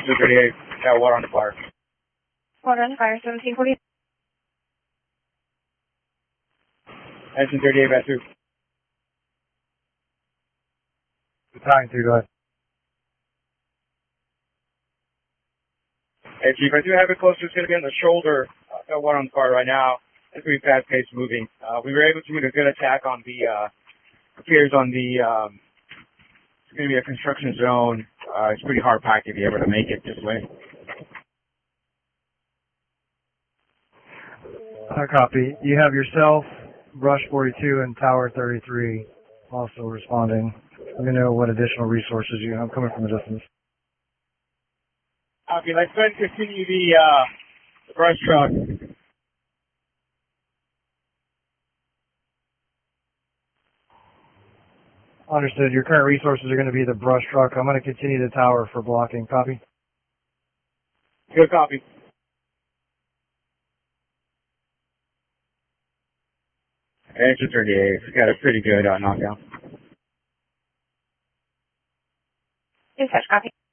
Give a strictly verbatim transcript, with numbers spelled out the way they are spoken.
Engine thirty-eight, got water on the fire. Water on the fire, seventeen forty. Engine thirty-eight, back through. Battalion three, go ahead. Hey, Chief, I do have it closer. It's going to be on the shoulder. Uh, got water on the fire right now. It's pretty fast-paced moving. Uh, we were able to make a good attack on the, uh, appears on the, um, it's going to be a construction zone. Uh, it's pretty hard packed if you're able to make it this way. I copy. You have yourself, Brush forty-two, and Tower thirty-three also responding. Let me know what additional resources you have coming from a distance. Okay, let's go ahead and continue the, uh, the brush truck. Understood. Your current resources are going to be the brush truck. I'm going to continue the tower for blocking. Copy? Good copy. Engine thirty-eight, it's got a pretty good uh, knockdown. Dispatch, copy.